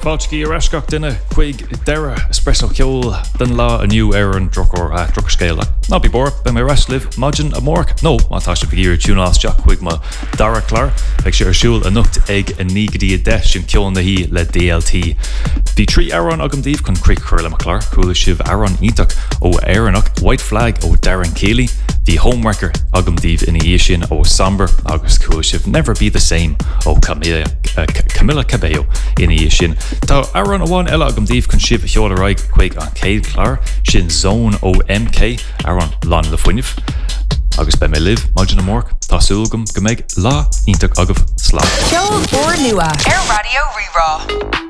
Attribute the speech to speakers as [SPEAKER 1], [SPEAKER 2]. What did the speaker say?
[SPEAKER 1] Fáiltí arascach duine chuig deire espresso ceol den lá aniu ar an drochar scéile. Ná bí bor be mé resliv Majin a mórc. No, mátá se bhíir túnás Jack chuig ma dara clar, ag sé arsúil a nucht ag a nígadí a de sin ceol na hí le DLT. Bhí trí Aaron agamdíh chun cric chuir le clar, chuúla sibh Aaron ítach ó Éireannach White Flag ó Darren Keeley, the homewrecker agamdíh ina dhé sin ó Samber agus chuúla sibh Never Be the Same ó Camila Cabello ina dhé sin. Tá Aaron óháin eile agamdíh chun sibh cheola raig chuig an céad clar sin Zone ó MK Aaron lán le foiineh. Agus be mé liv Majin a mórc tásúlgum go méid lá ítach agah slá.
[SPEAKER 2] Ceol bór nua ar Radio Rirá.